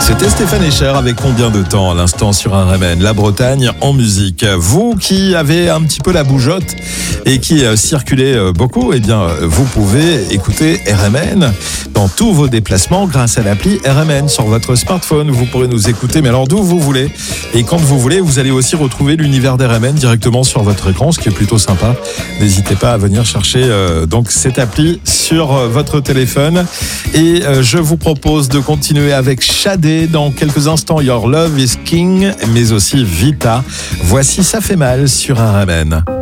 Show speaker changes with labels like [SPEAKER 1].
[SPEAKER 1] C'était Stéphane Escher avec Combien de temps à l'instant sur RMN, la Bretagne en musique. Vous qui avez un petit peu la bougeotte et qui circulez beaucoup, eh bien vous pouvez écouter RMN dans tous vos déplacements grâce à l'appli RMN sur votre smartphone. Vous pourrez nous écouter, mais alors d'où vous voulez. Et quand vous voulez, vous allez aussi retrouver l'univers d'RMN directement sur votre écran, ce qui est plutôt sympa. N'hésitez pas à venir chercher donc cette appli sur votre téléphone. Et je vous propose de continuer avec Shadé dans quelques instants. Your Love is King, mais aussi Vita. Voici Ça fait mal sur RMN.